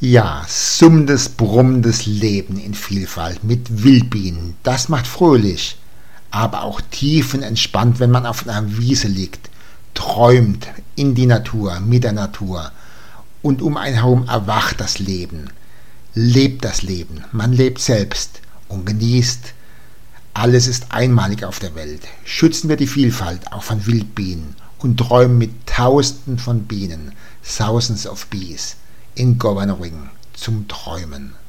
Ja, summendes, brummendes Leben in Vielfalt mit Wildbienen, das macht fröhlich, aber auch tiefenentspannt, wenn man auf einer Wiese liegt, träumt in die Natur, mit der Natur und um einen herum erwacht das Leben. Lebt das Leben, man lebt selbst und genießt. Alles ist einmalig auf der Welt. Schützen wir die Vielfalt auch von Wildbienen und träumen mit Tausenden von Bienen, thousands of bees, in Gowanowing zum Träumen.